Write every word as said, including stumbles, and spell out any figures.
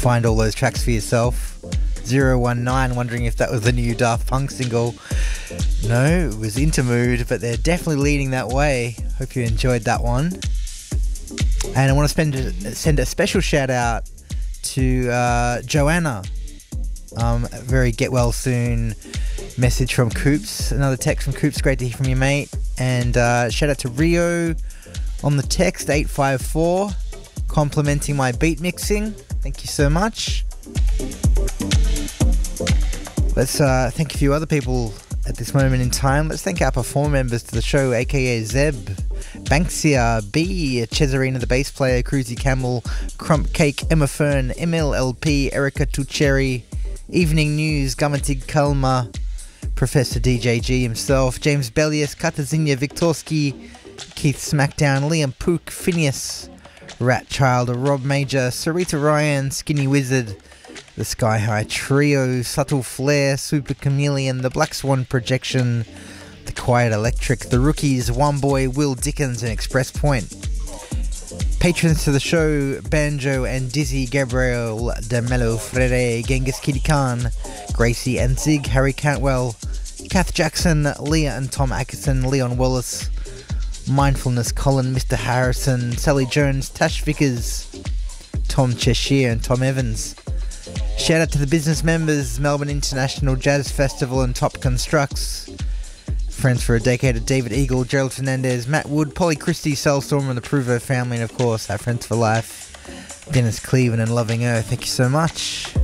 find all those tracks for yourself. zero one nine wondering if that was the new Daft Punk single. No, it was Intermood, but they're definitely leading that way. Hope you enjoyed that one. And I want to spend, send a special shout out to uh, Joanna. Um, a very get well soon message from Coops. Another text from Coops. Great to hear from you, mate. And uh, shout out to Rio on the text eight five four, complimenting my beat mixing. Thank you so much. Let's uh, thank a few other people at this moment in time. Let's thank our performer members to the show, aka Zeb, Banksia, B, Cesarina the bass player, Cruzy Camel, Crump Cake, Emma Fern, Emil L P, Erica Tucheri, Evening News, Gummatig Kalma, Professor D J G himself, James Bellius, Katazinia Viktorski, Keith Smackdown, Liam Pook, Phineas, Rat Child, Rob Major, Sarita Ryan, Skinny Wizard, The Sky High Trio, Subtle Flare, Super Chameleon, The Black Swan Projection, The Quiet Electric, The Rookies, One Boy, Will Dickens and Express Point. Patrons to the show, Banjo and Dizzy, Gabriel de Mello Frere, Genghis Kitty Khan, Gracie and Zig, Harry Cantwell, Kath Jackson, Leah and Tom Atkinson, Leon Wallace, Mindfulness Colin, Mister Harrison, Sally Jones, Tash Vickers, Tom Cheshire and Tom Evans. Shout out to the business members, Melbourne International Jazz Festival and Top Constructs. Friends for a decade of David Eagle, Gerald Fernandez, Matt Wood, Polly Christie, Cellstorm and the Provo family, and of course our friends for life, Dennis Cleveland and Loving Earth. Thank you so much.